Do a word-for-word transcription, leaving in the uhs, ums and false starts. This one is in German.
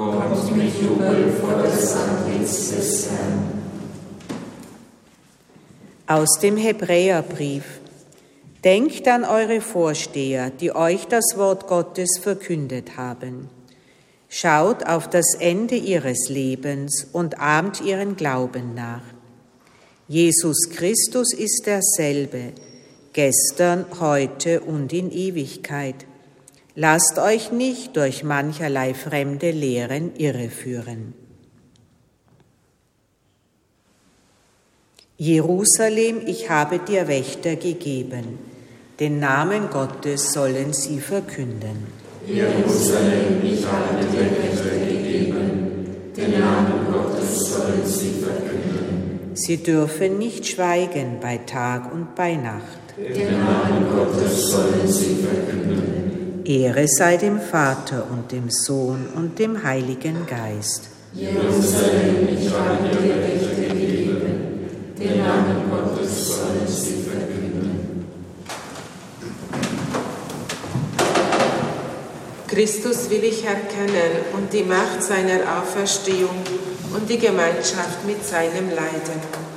Kommt mit Jubel vor das Antlitz des Herrn. Aus dem Hebräerbrief. Denkt an eure Vorsteher, die euch das Wort Gottes verkündet haben. Schaut auf das Ende ihres Lebens und ahmt ihren Glauben nach. Jesus Christus ist derselbe, gestern, heute und in Ewigkeit. Lasst euch nicht durch mancherlei fremde Lehren irreführen. Jerusalem, ich habe dir Wächter gegeben. Den Namen Gottes sollen sie verkünden. Jerusalem, ich habe dir Wächter gegeben. Den Namen Gottes sollen sie verkünden. Sie dürfen nicht schweigen bei Tag und bei Nacht. Den Namen Gottes sollen sie verkünden. Ehre sei dem Vater und dem Sohn und dem Heiligen Geist. Jerusalem, ich habe dir Wächter gegeben. Den Namen Gottes sollen sie verkünden. Christus will ich erkennen und die Macht seiner Auferstehung und die Gemeinschaft mit seinem Leiden.